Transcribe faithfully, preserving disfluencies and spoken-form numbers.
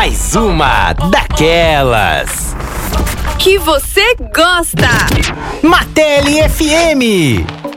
Mais uma daquelas que você gosta. Martelli F M.